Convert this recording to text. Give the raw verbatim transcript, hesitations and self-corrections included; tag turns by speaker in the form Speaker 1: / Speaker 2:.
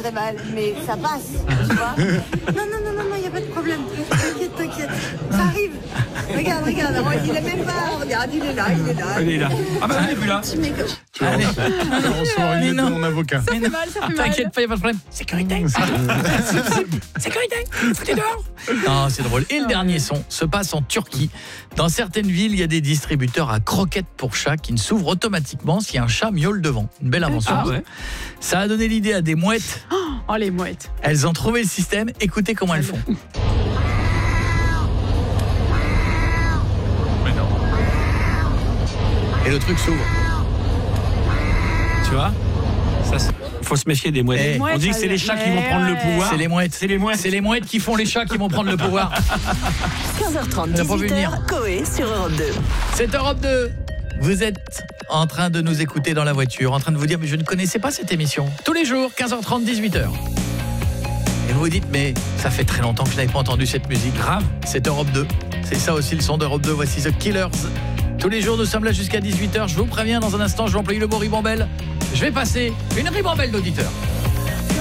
Speaker 1: très mal, mais ça passe, tu vois. Non, non, non, non, non, il n'y a pas de problème. T'inquiète, t'inquiète. Ça arrive. Regarde, regarde. Il est même pas. Regarde, il est là, il est là.
Speaker 2: Il est là. Ah bah, on est plus là.
Speaker 3: Tu vas recevoir une lettre de mon avocat.
Speaker 4: Ça fait mal, ça fait mal.
Speaker 5: T'inquiète pas, il n'y a pas de problème. Sécurité. Sécurité. Foutez dehors. Non, c'est drôle. Et le dernier son se passe en Turquie. Dans certaines villes, il y a des distributeurs à croquettes pour chats qui ne s'ouvrent automatiquement si un chat miaule devant. Une belle invention.
Speaker 2: Ah ouais.
Speaker 5: Ça a donné l'idée à des mouettes.
Speaker 4: Oh, les mouettes.
Speaker 5: Elles ont trouvé le système. Écoutez comment elles font.
Speaker 2: Mais non.
Speaker 5: Et le truc s'ouvre.
Speaker 2: Tu vois, ça, c'est... faut se méfier des mouettes.
Speaker 5: Eh.
Speaker 2: On dit que c'est les chats qui vont prendre le pouvoir.
Speaker 5: C'est les mouettes.
Speaker 2: C'est les mouettes.
Speaker 5: C'est les mouettes qui font les chats qui vont prendre le pouvoir.
Speaker 6: quinze heures trente,
Speaker 5: On a pas vu
Speaker 6: dix-huit heures,
Speaker 5: venir.
Speaker 6: Coé sur Europe deux.
Speaker 5: C'est Europe deux. Vous êtes en train de nous écouter dans la voiture, en train de vous dire mais je ne connaissais pas cette émission. Tous les jours, quinze heures trente, dix-huit heures. Et vous vous dites mais ça fait très longtemps que je n'avais pas entendu cette musique.
Speaker 2: Grave.
Speaker 5: C'est Europe deux. C'est ça aussi le son d'Europe deux. Voici The Killers. Tous les jours, nous sommes là jusqu'à dix-huit heures. Je vous préviens, dans un instant, je vais employer le mot ribambelle. Je vais passer une ribambelle d'auditeurs.